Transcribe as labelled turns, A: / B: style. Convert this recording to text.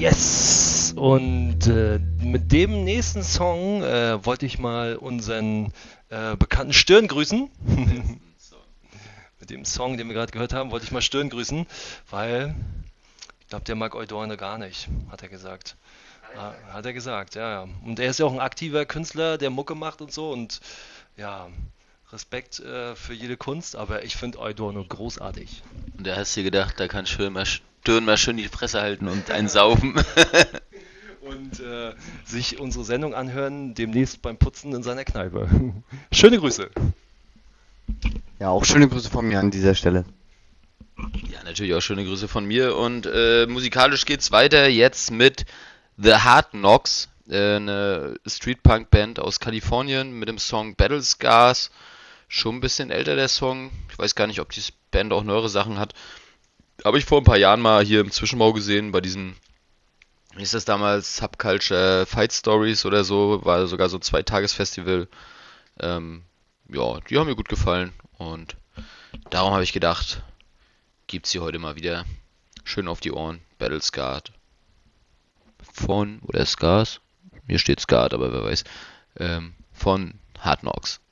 A: Yes! Und mit dem nächsten Song wollte ich mal unseren bekannten Stirn grüßen.
B: Letzten Song.
A: Mit dem Song, den wir gerade gehört haben, wollte ich mal Stirn grüßen, weil ich glaube, der mag Eudorne gar nicht, hat er gesagt. Hat er gesagt, ja, ja. Und er ist ja auch ein aktiver Künstler, der Mucke macht und so. Und ja, Respekt für jede Kunst, aber ich finde Eudorno großartig.
B: Und da hast du dir gedacht, da kann Stirn mal schön die Fresse halten und einen saufen.
A: Und sich unsere Sendung anhören, demnächst beim Putzen in seiner Kneipe. Schöne Grüße.
C: Ja, auch schöne Grüße von mir an dieser Stelle.
B: Ja, natürlich auch schöne Grüße von mir. Und musikalisch geht's weiter jetzt mit The Hard Knocks, eine Street-Punk-Band aus Kalifornien mit dem Song Battle Scars. Schon ein bisschen älter der Song. Ich weiß gar nicht, ob die Band auch neuere Sachen hat. Habe ich vor ein paar Jahren mal hier im Zwischenbau gesehen, bei diesen, wie ist das damals, Subculture Fight Stories oder so, war sogar so ein Zweitagesfestival. Ähm, ja, die haben mir gut gefallen und darum habe ich gedacht, gibt's sie heute mal wieder schön auf die Ohren. Battle Scarred von, oder Scars? Hier steht Scarred, aber wer weiß. Von Hard Knocks.